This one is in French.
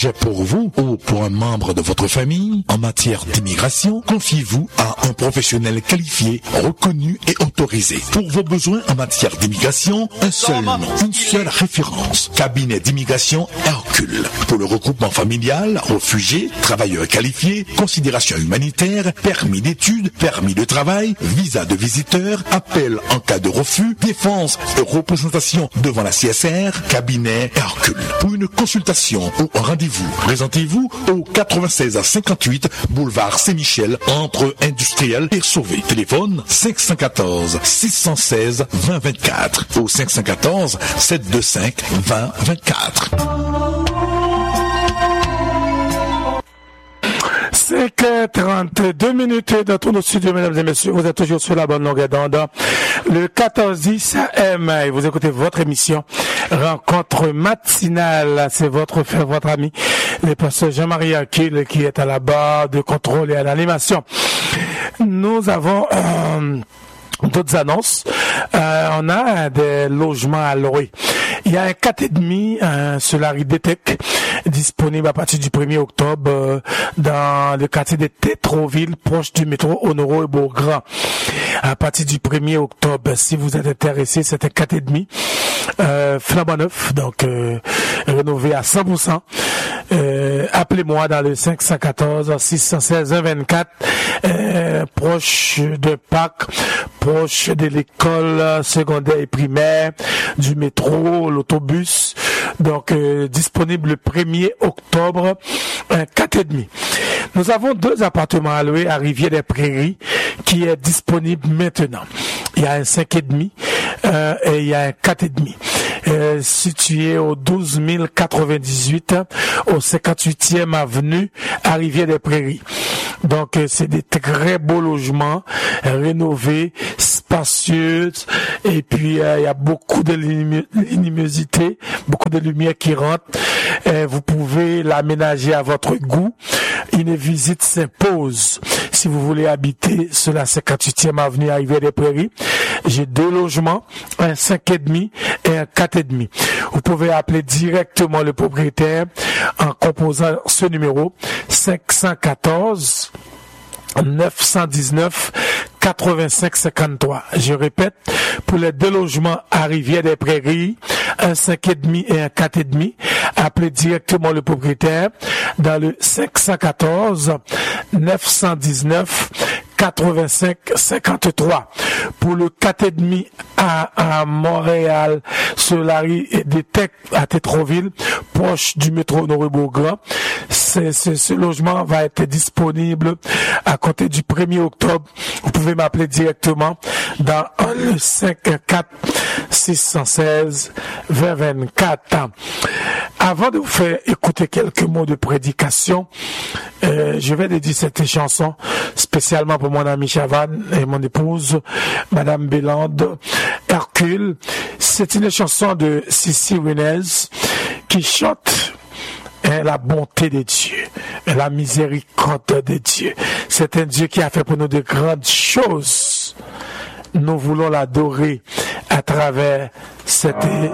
Pour vous ou pour un membre de votre famille, en matière d'immigration, confiez-vous à un professionnel qualifié, reconnu et autorisé. Pour vos besoins en matière d'immigration, un seul nom, une seule référence. Cabinet d'immigration Hercule. Pour le regroupement familial, réfugiés, travailleurs qualifiés, considération humanitaire, permis d'études, permis de travail, visa de visiteur, appel en cas de refus, défense et représentation devant la CSR, cabinet Hercule. Pour une consultation ou un rendez-vous, présentez-vous au 96 à 58 boulevard Saint-Michel entre Industriel et Sauvé. Téléphone 514 616 2024 ou 514 725 2024. 5h32 minutes dans tous nos studios, mesdames et messieurs. Vous êtes toujours sur la bonne longueur d'onde. Le 14-10 AM, et vous écoutez votre émission Rencontre matinale. C'est votre frère, votre ami, le pasteur Jean-Marie Hercule, qui est à la barre de contrôle et à l'animation. Nous avons d'autres annonces. On a des logements à louer. Il y a un 4,5, un Solari Detec, disponible à partir du 1er octobre dans le quartier de Tétroville, proche du métro Honoro et Beaugrand. À partir du 1er octobre, si vous êtes intéressé, c'est un 4,5 flambant neuf, donc rénové à 100%. Appelez-moi dans le 514 616 124, proche de Pâques, proche de l'école secondaire et primaire, du métro, l'autobus. Donc disponible le 1er octobre, 4,5. Nous avons 2 appartements à louer à Rivière-des-Prairies qui est disponible maintenant. Il y a un 5,5 et il y a un 4,5. Situé au 12 098 au 58e avenue à Rivière-des-Prairies. Donc c'est des très beaux logements rénovés, spacieux, et puis il y a beaucoup de luminosité, beaucoup de lumière qui rentre. Vous pouvez l'aménager à votre goût. Une visite s'impose si vous voulez habiter sur la 58e avenue à Rivière-des-Prairies. J'ai 2 logements, un 5,5 et un 4,5. Vous pouvez appeler directement le propriétaire en composant ce numéro 514 919 85 53. Je répète, pour les 2 logements à Rivière-des-Prairies, un 5,5 et un 4,5, appelez directement le propriétaire dans le 514 919 85 53. Pour le 4,5 à Montréal, Solari Detec à Tétroville, proche du métro Honoro-Beaugrand, ce logement va être disponible à compter du 1er octobre. Vous pouvez m'appeler directement dans le 54 616 2024. Avant de vous faire écouter quelques mots de prédication, je vais dédier cette chanson spécialement pour mon ami Chavan et mon épouse, Madame Bélande Hercule. C'est une chanson de Sissi Renez qui chante la bonté de Dieu, la miséricorde de Dieu. C'est un Dieu qui a fait pour nous de grandes choses. Nous voulons l'adorer à travers cette